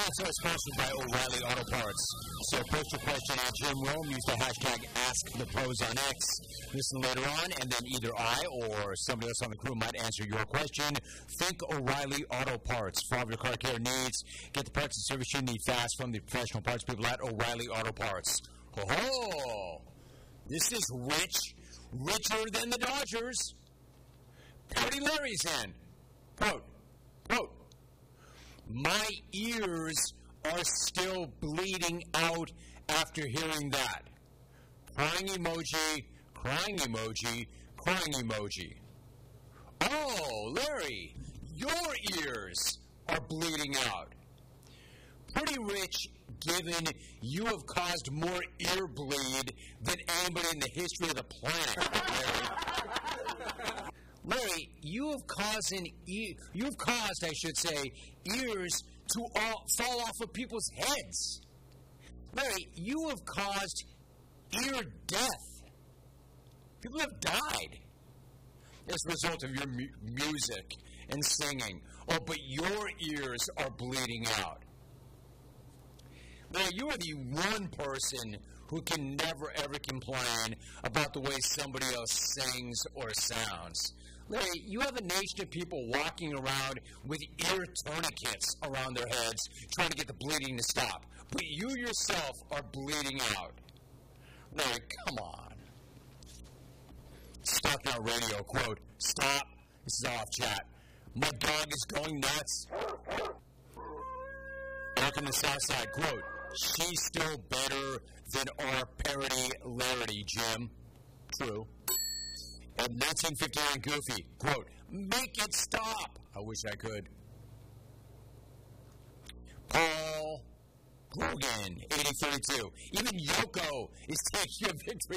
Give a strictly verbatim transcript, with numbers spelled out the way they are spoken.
also sponsored by O'Reilly Auto Parts. So post your question at Jim Rome. Use the hashtag AskThePros on X. Listen later on, and then either I or somebody else on the crew might answer your question. Think O'Reilly Auto Parts. For all of your car care needs, get the parts and service you need fast from the professional parts people at O'Reilly Auto Parts. Ho ho! This is rich, richer than the Dodgers. Party Larry's in. Quote, quote, my ears are still bleeding out after hearing that. Crying emoji, crying emoji, crying emoji. Oh, Larry, your ears are bleeding out. Pretty rich, given you have caused more ear bleed than anybody in the history of the planet, Larry. Larry, you have caused an e- you've caused, I should say, ears to all fall off of people's heads. Larry, you have caused ear death. People have died as a result of your mu- music and singing. Oh, but your ears are bleeding out. Larry, you are the one person who can never, ever complain about the way somebody else sings or sounds. Larry, you have a nation of people walking around with ear tourniquets around their heads trying to get the bleeding to stop. But you yourself are bleeding out. Larry, come on. Stop Now Radio, quote, stop. This is off chat. My dog is going nuts. Back on the south side, quote, she's still better than our parody Larry, Jim. True. And nineteen fifty-nine Goofy, quote, make it stop. I wish I could. Paul Grogan, eighty thirty-two. Even Yoko is taking a victory